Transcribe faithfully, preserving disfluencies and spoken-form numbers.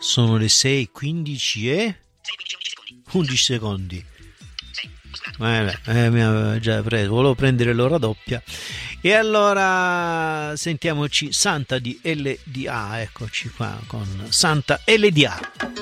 Sono le sei, quindici e undici secondi. Eh, eh, mi aveva già preso, volevo prendere l'ora doppia. E allora sentiamoci Santa di L D A, eccoci qua con Santa L D A.